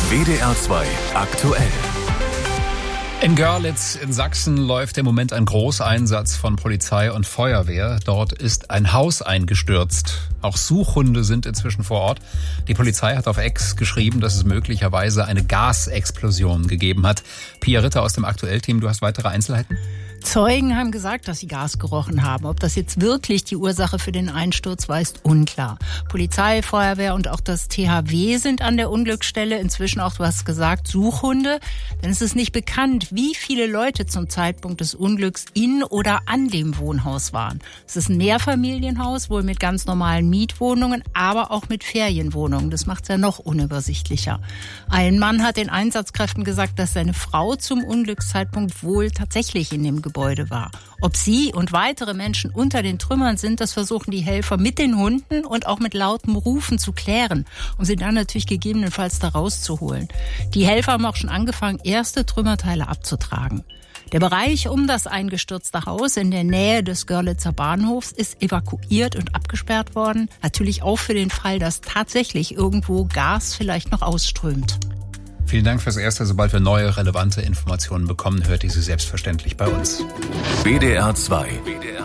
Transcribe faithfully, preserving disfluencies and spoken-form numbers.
W D R zwei aktuell. In Görlitz in Sachsen läuft im Moment ein Großeinsatz von Polizei und Feuerwehr. Dort ist ein Haus eingestürzt. Auch Suchhunde sind inzwischen vor Ort. Die Polizei hat auf X geschrieben, dass es möglicherweise eine Gasexplosion gegeben hat. Pia Ritter aus dem Aktuell-Team, du hast weitere Einzelheiten? Zeugen haben gesagt, dass sie Gas gerochen haben. Ob das jetzt wirklich die Ursache für den Einsturz war, ist unklar. Polizei, Feuerwehr und auch das T H W sind an der Unglücksstelle. Inzwischen auch, du hast gesagt, Suchhunde. Denn es ist nicht bekannt, wie viele Leute zum Zeitpunkt des Unglücks in oder an dem Wohnhaus waren. Es ist ein Mehrfamilienhaus, wohl mit ganz normalen Mietwohnungen, aber auch mit Ferienwohnungen. Das macht es ja noch unübersichtlicher. Ein Mann hat den Einsatzkräften gesagt, dass seine Frau zum Unglückszeitpunkt wohl tatsächlich in dem Gebäude war. Ob sie und weitere Menschen unter den Trümmern sind, das versuchen die Helfer mit den Hunden und auch mit lautem Rufen zu klären, um sie dann natürlich gegebenenfalls da rauszuholen. Die Helfer haben auch schon angefangen, erste Trümmerteile abzutragen. Der Bereich um das eingestürzte Haus in der Nähe des Görlitzer Bahnhofs ist evakuiert und abgesperrt worden. Natürlich auch für den Fall, dass tatsächlich irgendwo Gas vielleicht noch ausströmt. Vielen Dank fürs Erste. Sobald wir neue, relevante Informationen bekommen, hört ihr sie selbstverständlich bei uns. W D R zwei